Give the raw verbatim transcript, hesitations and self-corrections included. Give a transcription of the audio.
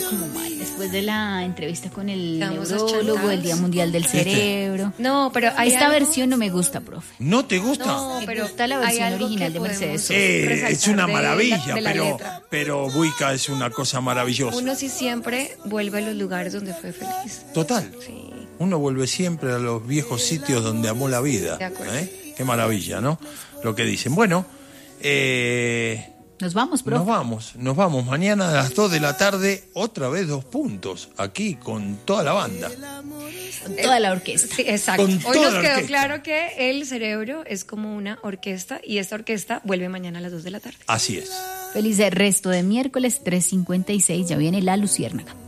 como mal después de la entrevista con el Estamos neurólogo, achantados. el Día Mundial del ¿Viste? Cerebro. No, pero hay Esta algo- versión no me gusta, profe. ¿No te gusta? No, Me pero gusta la hay versión algo original que de Mercedes podemos Sosa. Eh, resaltar es una de la- maravilla, de la pero, letra. pero Buica es una cosa maravillosa. Uno sí siempre vuelve a los lugares donde fue feliz. Total. Sí. Uno vuelve siempre a los viejos sitios donde amó la vida. De acuerdo. ¿Eh? Qué maravilla, ¿no? Lo que dicen. Bueno, eh, Nos vamos, profe. nos vamos. Nos vamos. Mañana a las dos de la tarde, otra vez dos puntos. Aquí con toda la banda. Con toda la orquesta. Sí, exacto. Con Hoy toda nos la quedó orquesta. claro que el cerebro es como una orquesta y esta orquesta vuelve mañana a las dos de la tarde. Así es. Feliz resto de miércoles tres cincuenta y seis. Ya viene La Luciérnaga.